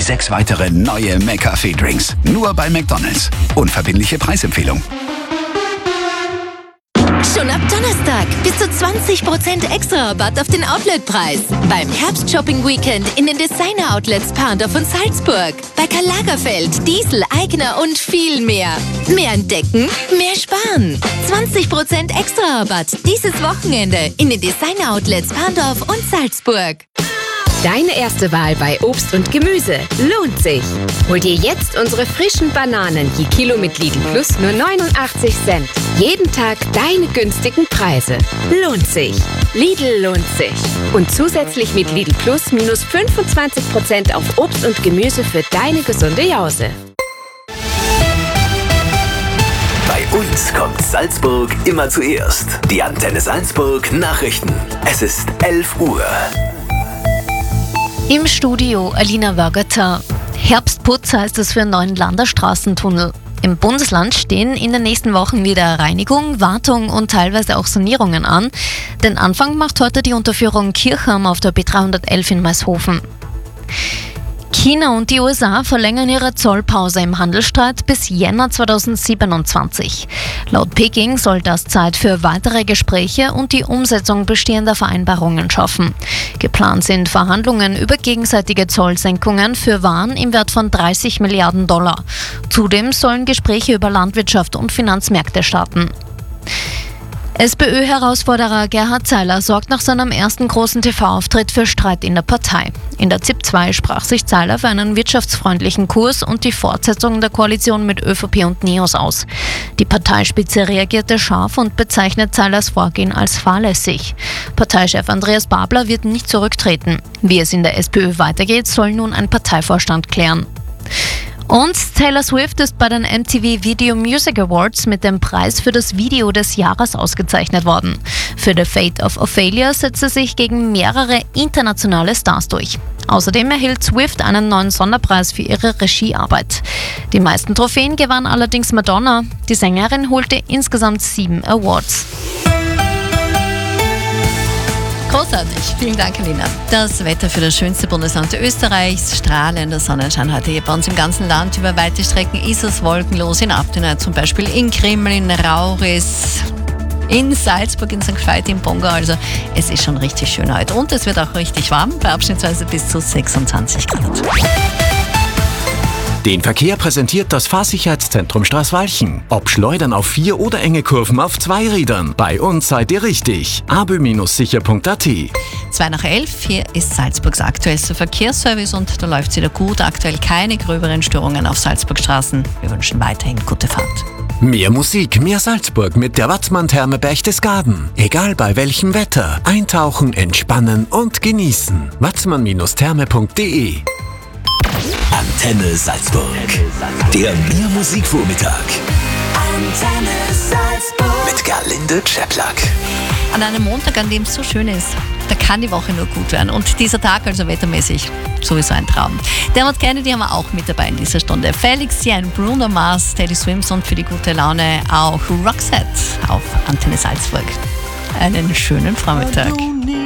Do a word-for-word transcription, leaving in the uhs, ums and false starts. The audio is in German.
Sechs weitere neue McCafé-Drinks. Nur bei McDonald's. Unverbindliche Preisempfehlung. Schon ab Donnerstag bis zu zwanzig Prozent extra Rabatt auf den Outletpreis. Beim Herbst-Shopping-Weekend in den Designer-Outlets Parndorf und Salzburg. Bei Karl Lagerfeld, Diesel, Aigner und viel mehr. Mehr entdecken, mehr sparen. zwanzig Prozent extra Rabatt dieses Wochenende in den Designer-Outlets Parndorf und Salzburg. Deine erste Wahl bei Obst und Gemüse lohnt sich. Hol dir jetzt unsere frischen Bananen je Kilo mit Lidl Plus nur neunundachtzig Cent. Jeden Tag deine günstigen Preise. Lohnt sich. Lidl lohnt sich. Und zusätzlich mit Lidl Plus minus fünfundzwanzig Prozent auf Obst und Gemüse für deine gesunde Jause. Bei uns kommt Salzburg immer zuerst. Die Antenne Salzburg Nachrichten. Es ist elf Uhr. Im Studio Alina Wörgerter. Herbstputz heißt es für einen neuen Landerstraßentunnel. Im Bundesland stehen in den nächsten Wochen wieder Reinigung, Wartung und teilweise auch Sanierungen an. Den Anfang macht heute die Unterführung Kirchheim auf der B dreihundertelf in Maishofen. China und die U S A verlängern ihre Zollpause im Handelsstreit bis Jänner zweitausendsiebenundzwanzig. Laut Peking soll das Zeit für weitere Gespräche und die Umsetzung bestehender Vereinbarungen schaffen. Geplant sind Verhandlungen über gegenseitige Zollsenkungen für Waren im Wert von dreißig Milliarden Dollar. Zudem sollen Gespräche über Landwirtschaft und Finanzmärkte starten. SPÖ-Herausforderer Gerhard Zeiler sorgt nach seinem ersten großen T V-Auftritt für Streit in der Partei. In der Z I P zwei sprach sich Zeiler für einen wirtschaftsfreundlichen Kurs und die Fortsetzung der Koalition mit ÖVP und NEOS aus. Die Parteispitze reagierte scharf und bezeichnet Zeilers Vorgehen als fahrlässig. Parteichef Andreas Babler wird nicht zurücktreten. Wie es in der SPÖ weitergeht, soll nun ein Parteivorstand klären. Und Taylor Swift ist bei den M T V Video Music Awards mit dem Preis für das Video des Jahres ausgezeichnet worden. Für The Fate of Ophelia setzt sie sich gegen mehrere internationale Stars durch. Außerdem erhielt Swift einen neuen Sonderpreis für ihre Regiearbeit. Die meisten Trophäen gewann allerdings Madonna. Die Sängerin holte insgesamt sieben Awards. Großartig. Vielen Dank, Alina. Das Wetter für das schönste Bundesland Österreichs. Strahlender Sonnenschein heute hier bei uns im ganzen Land. Über weite Strecken ist es wolkenlos. In Abtenau zum Beispiel, in Krimml, in Rauris, in Salzburg, in Sankt Veit, in Bonga. Also es ist schon richtig schön heute. Und es wird auch richtig warm, bei abschnittsweise bis zu sechsundzwanzig Grad. Den Verkehr präsentiert das Fahrsicherheitszentrum Straßwalchen. Ob Schleudern auf vier oder enge Kurven auf zwei Rädern. Bei uns seid ihr richtig. abö sicher punkt at. zwei nach elf, hier ist Salzburgs aktuellster Verkehrsservice und da läuft es wieder gut. Aktuell keine gröberen Störungen auf Salzburgstraßen. Wir wünschen weiterhin gute Fahrt. Mehr Musik, mehr Salzburg mit der Watzmann-Therme Berchtesgaden. Egal bei welchem Wetter. Eintauchen, entspannen und genießen. watzmann Therme punkt de. Antenne Salzburg. Der Biermusikvormittag. Antenne Salzburg. Mit Gerlinde Czeplak. An einem Montag, an dem es so schön ist, da kann die Woche nur gut werden. Und dieser Tag, also wettermäßig, sowieso ein Traum. Dermot Kennedy haben wir auch mit dabei in dieser Stunde. Felix Jan, Bruno Mars, Teddy Swims und für die gute Laune auch Roxette auf Antenne Salzburg. Einen schönen Vormittag.